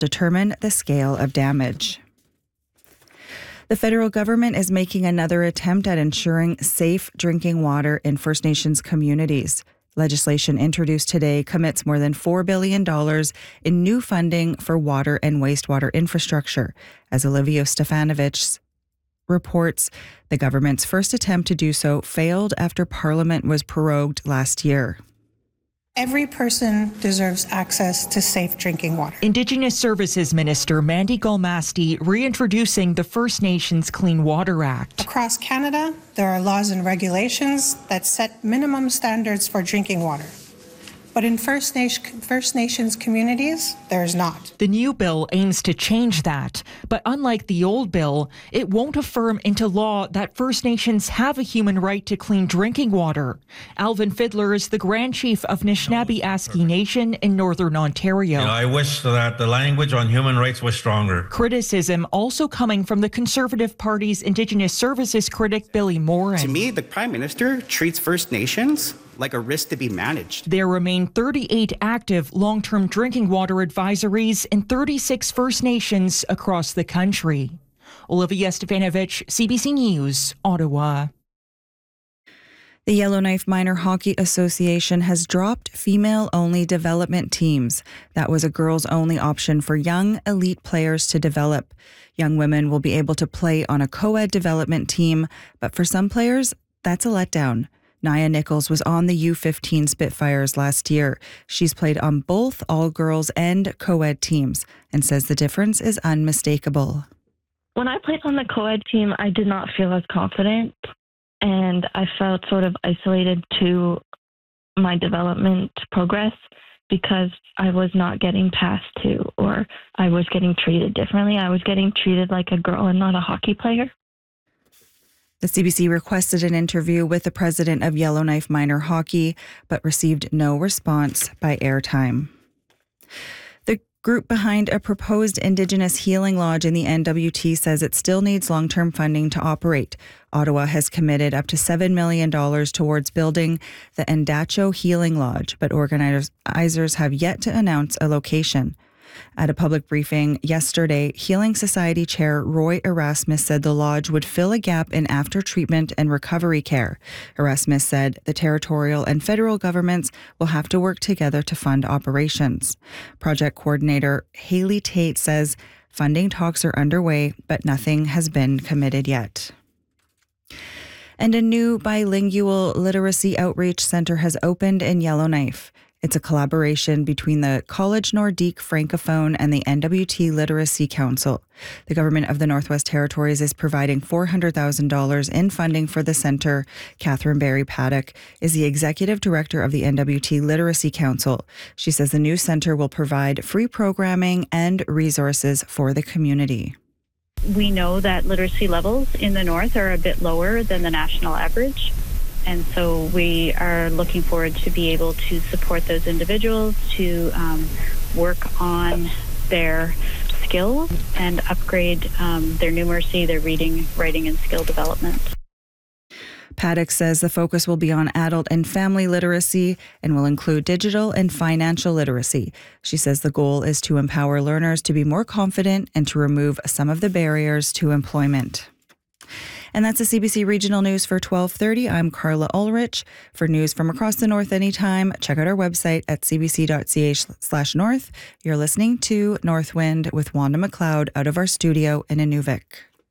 determine the scale of damage. The federal government is making another attempt at ensuring safe drinking water in First Nations communities. Legislation introduced today commits more than $4 billion in new funding for water and wastewater infrastructure. As Olivia Stefanovich reports, the government's first attempt to do so failed after Parliament was prorogued last year. Every person deserves access to safe drinking water. Indigenous Services Minister Mandy Galmasti reintroducing the First Nations Clean Water Act. Across Canada, there are laws and regulations that set minimum standards for drinking water. But in First Nations communities, there is not. The new bill aims to change that. But unlike the old bill, it won't affirm into law that First Nations have a human right to clean drinking water. Alvin Fiddler is the Grand Chief of Nishnawbe Aski Nation in Northern Ontario. I wish that the language on human rights was stronger. Criticism also coming from the Conservative Party's Indigenous Services critic Billy Morin. To me, the Prime Minister treats First Nations like a risk to be managed. There remain 38 active long-term drinking water advisories in 36 First Nations across the country. Olivia Stefanovich, CBC News, Ottawa. The Yellowknife Minor Hockey Association has dropped female-only development teams. That was a girls-only option for young elite players to develop. Young women will be able to play on a co-ed development team, but for some players, that's a letdown. Nia Nichols was on the U15 Spitfires last year. She's played on both all-girls and co-ed teams and says the difference is unmistakable. When I played on the co-ed team, I did not feel as confident, and I felt sort of isolated to my development progress because I was not getting passed to, or I was getting treated differently. I was getting treated like a girl and not a hockey player. The CBC requested an interview with the president of Yellowknife Minor Hockey, but received no response by airtime. The group behind a proposed Indigenous Healing Lodge in the NWT says it still needs long-term funding to operate. Ottawa has committed up to $7 million towards building the Endacho Healing Lodge, but organizers have yet to announce a location. At a public briefing yesterday, Healing Society Chair Roy Erasmus said the lodge would fill a gap in after-treatment and recovery care. Erasmus said the territorial and federal governments will have to work together to fund operations. Project coordinator Haley Tate says funding talks are underway, but nothing has been committed yet. And a new bilingual literacy outreach center has opened in Yellowknife. It's a collaboration between the College Nordique Francophone and the NWT Literacy Council. The government of the Northwest Territories is providing $400,000 in funding for the center. Catherine Barry Paddock is the executive director of the NWT Literacy Council. She says the new center will provide free programming and resources for the community. We know that literacy levels in the North are a bit lower than the national average. And so we are looking forward to be able to support those individuals to work on their skills and upgrade their numeracy, their reading, writing, and skill development. Paddock says the focus will be on adult and family literacy and will include digital and financial literacy. She says the goal is to empower learners to be more confident and to remove some of the barriers to employment. And that's the CBC Regional News for 12:30. I'm Carla Ulrich. For news from across the North anytime, check out our website at cbc.ca/north. You're listening to Northwind with Wanda McLeod out of our studio in Inuvik.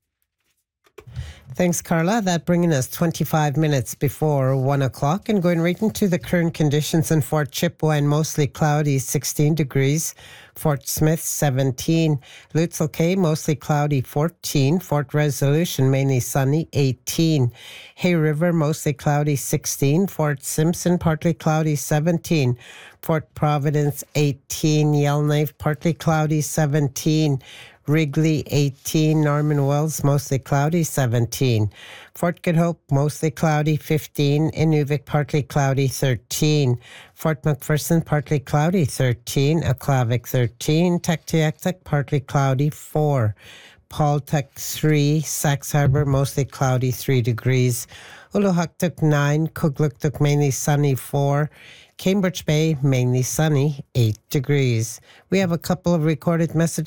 Thanks, Carla. That bringing us 25 minutes before 1 o'clock and going right into the current conditions in Fort Chipewyan, mostly cloudy, 16 degrees. Fort Smith, 17. Lutzel Cay, mostly cloudy, 14. Fort Resolution, mainly sunny, 18. Hay River, mostly cloudy, 16. Fort Simpson, partly cloudy, 17. Fort Providence, 18. Yellowknife, partly cloudy, 17. Wrigley, 18. Norman Wells, mostly cloudy, 17. Fort Good Hope, mostly cloudy, 15. Inuvik, partly cloudy, 13. Fort McPherson, partly cloudy, 13. Aklavik, 13. Tuktoyaktuk, partly cloudy, 4. Paultuck, 3. Sax Harbor, mostly cloudy, 3 degrees. Uluhaktuk, 9. Kugluktuk, mainly sunny, 4. Cambridge Bay, mainly sunny, 8 degrees. We have a couple of recorded messages